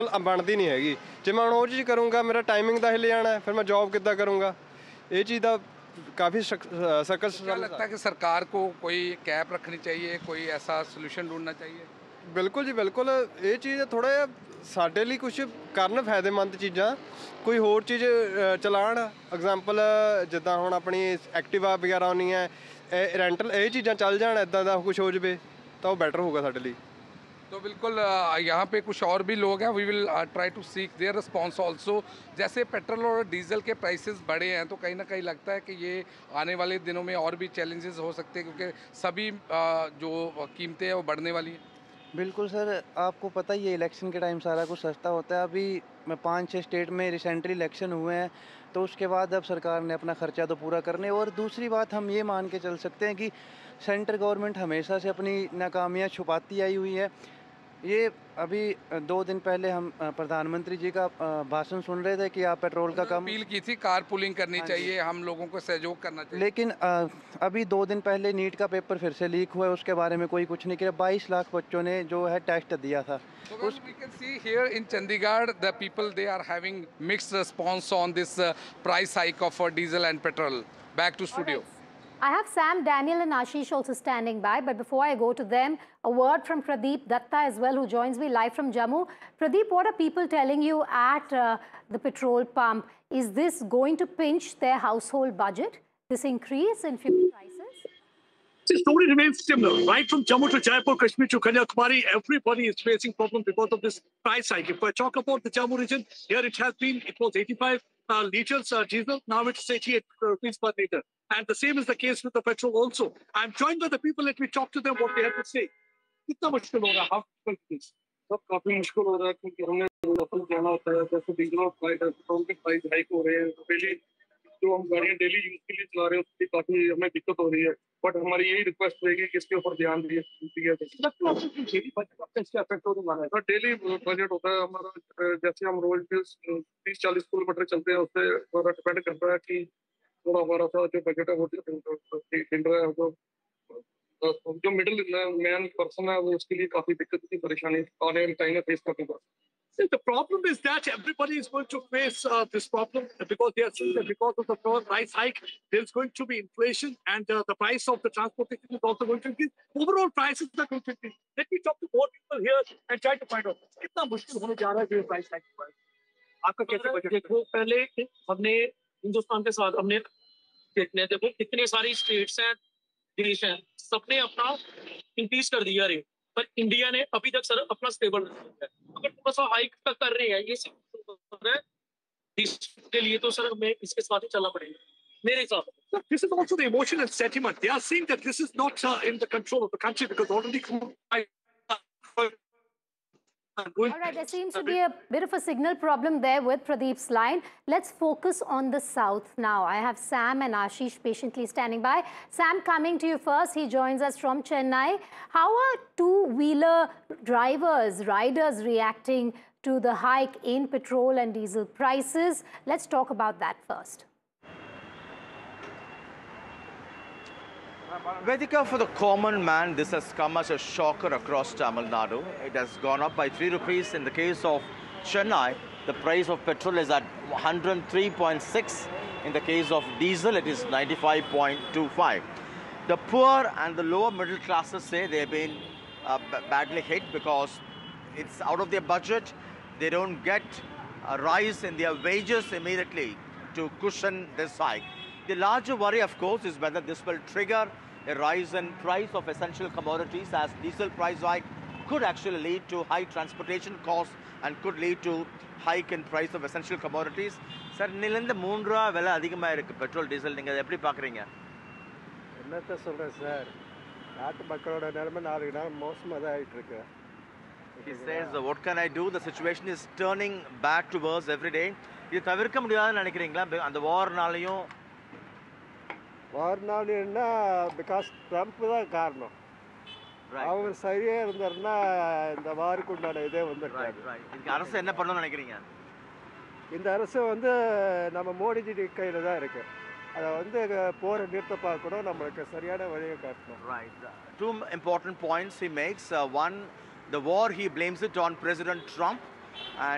ਬਣਦੀ ਨਹੀਂ ਹੈਗੀ। ਜੇ ਮੈਂ ਹੁਣ ਉਹ ਚੀਜ਼ ਕਰੂੰਗਾ ਮੇਰਾ ਟਾਈमिंग ਦਾ ਹਿੱਲ ਜਾਣਾ, ਫਿਰ मैं जॉब कितना करूँगा। ये चीज़ का काफ़ी सकस। क्या लगता है कि सरकार को कोई कैप रखनी चाहिए, कोई ऐसा सोल्यूशन ढूंढना चाहिए? बिल्कुल जी बिल्कुल, ये चीज़ थोड़ा जिहा ਸਾਡੇ ਲਈ ਕੁਛ ਕਰਨ ਫਾਇਦੇਮੰਦ ਚੀਜ਼ਾਂ, ਕੋਈ ਹੋਰ ਚੀਜ਼ ਚਲਾਉਣ। ਐਗਜ਼ਾਮਪਲ ਜਿੱਦਾਂ ਹੁਣ ਆਪਣੀ ਐਕਟਿਵਾ ਵਗੈਰਾ ਆਉਂਦੀ ਹੈ, ਰੈਂਟਲ ਇਹ ਚੀਜ਼ਾਂ ਚੱਲ ਜਾਣ, ਇੱਦਾਂ ਦਾ ਕੁਛ ਹੋ ਜਾਵੇ ਤਾਂ ਉਹ ਬੈਟਰ ਹੋਊਗਾ ਸਾਡੇ ਲਈ। तो बिल्कुल यहाँ पे कुछ और भी लोग हैं, we will try to seek there response also. जैसे पेट्रोल और डीजल के प्राइसेस बढ़े हैं तो कहीं ना कहीं लगता है कि ये आने वाले दिनों में और भी चैलेंजेस हो सकते हैं, क्योंकि सभी जो कीमतें हैं वो बढ़ने वाली हैं। बिल्कुल सर, आपको पता ही है इलेक्शन के टाइम सारा कुछ सस्ता होता है। अभी 5-6 स्टेट में रिसेंटली इलेक्शन हुए हैं, तो उसके बाद अब सरकार ने अपना खर्चा तो पूरा करने। और दूसरी बात हम ये मान के चल सकते हैं कि सेंट्रल गवर्नमेंट हमेशा से अपनी नाकामियाँ छुपाती आई हुई है। ये अभी 2 दिन पहले हम प्रधानमंत्री जी का भाषण सुन रहे थे कि आप पेट्रोल का कम अपील की थी, कार पुलिंग करनी चाहिए, हम लोगों को सहयोग करना चाहिए। लेकिन अभी 2 दिन पहले नीट का पेपर फिर से लीक हुआ है, उसके बारे में कोई कुछ नहीं किया। 22 लाख बच्चों ने जो है टेस्ट दिया था। So we can see here in Chandigarh, the people, they are having mixed response on this price hike of diesel and petrol. Back to studio. I have Sam, Daniel and Ashish also standing by. But before I go to them, a word from Pradeep Datta as well, who joins me live from Jammu. Pradeep, what are people telling you at the petrol pump? Is this going to pinch their household budget, this increase in fuel prices? The story remains similar. Right from Jammu to Jaipur, Kashmir to Kanyakumari, everybody is facing problems because of this price hike. If I talk about the Jammu region, here it was 85 liters diesel, now it's 88 rupees per liter. And the same is the case with the petrol also. I'm joined by the people, let me talk to them what they have to say. कितना मुश्किल हो रहा है? How difficult it is? सब काफी मुश्किल हो रहा है क्योंकि हमने लोकल जाना होता है, जैसे डीजल और पेट्रोल के प्राइस हाइक हो रहे हैं। डेली जो हम गाड़ियाँ डेली यूज के लिए चला रहे हैं उसकी काफी हमें दिक्कत हो रही है। बट हमारी यही रिक्वेस्ट रहेगी कि इसके ऊपर ध्यान दिए डेली बजट होता है हमारा। जैसे हम रोज 30-40 किलोमीटर चलते हैं, उससे थोड़ा डिपेंड करता है कि थोड़ा हमारा सा जो बजट है वो हिल रहा है। जो मिडिल मैन पर्सन है वो उसके लिए काफी दिक्कत की परेशानी आने वाले टाइम में फेस करनी पड़ती है। See, the problem is that everybody is going to face this problem because they are seeing that because of the price hike, there's going to be inflation and the price of the transportation is also going to increase. Overall prices are going to increase. Let me talk to more people here and try to find out. कितना मुश्किल होने जा रहा है ये price hike पर? आपका कैसे बजट? देखो, पहले हमने हिंदुस्तान के साथ हमने देखो कितने सारी स्टेट्स हैं, देश हैं, सबने अपना इंक्रीज कर दिया रेट, पर इंडिया ने अभी तक सर अपना स्टेबल रखा है। अगर थोड़ा सा हाइक तक कर रहे हैं ये सब है देश के लिए, तो सर हमें इसके साथ ही चलना पड़ेगा मेरे हिसाब से। This is also the emotion and sentiment. They are seeing that this is not in the control of the country because already All right, there seems to be a bit of a signal problem there with Pradeep's line. Let's focus on the south now. I have Sam and Ashish patiently standing by. Sam, coming to you first. He joins us from Chennai. How are two-wheeler drivers, riders reacting to the hike in petrol and diesel prices? Let's talk about that first. Vedika, for the common man, this has come as a shocker across Tamil Nadu. It has gone up by 3 rupees. In the case of Chennai, the price of petrol is at 103.6. In the case of diesel, it is 95.25. The poor and the lower middle classes say they've been badly hit because it's out of their budget. They don't get a rise in their wages immediately to cushion this hike. The larger worry, of course, is whether this will trigger a rise in price of essential commodities, as diesel price hike could actually lead to high transportation costs and could lead to hike in price of essential commodities. Sir, Nilantha 3 ரூபாய் விலை அதிகமா இருக்கு petrol diesel, நீங்க எப்படி பாக்குறீங்க? என்னத்த சொல்றேன் sir, நாட்டு மக்களோட நிலைமை நாளுக்கு நாள் மோசமா தான் ஆயிட்டு இருக்கு. He says, what can I do? The situation is turning back to worse every day. இது தவிர்க்க முடியாதுன்னு நினைக்கிறீங்களா? அந்த வார்னாலயும் வார்னாலன்னா பிகாஸ் ட்ரம்ப் தான் காரணம். அவர் சரியா இருந்தாருன்னா இந்த வாருக்கு உண்டான இதே வந்துருக்காரு. இதுக்கு அரசு என்ன பண்ணணும்னு நினைக்கிறீங்க? இந்த அரசு வந்து நம்ம மோடிஜி கையில் தான் இருக்கு. அதை வந்து போற நிறுத்த பார்க்கணும், நம்மளுக்கு சரியான வழியை காட்டணும். Right. Two important points he makes. One, the war, he blames it on President Trump. And